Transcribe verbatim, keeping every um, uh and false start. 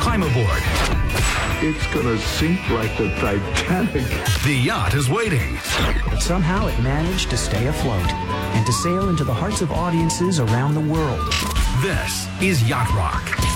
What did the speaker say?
Climb aboard. It's gonna sink like the Titanic. The yacht is waiting. But somehow it managed to stay afloat and to sail into the hearts of audiences around the world. This is Yacht Rock.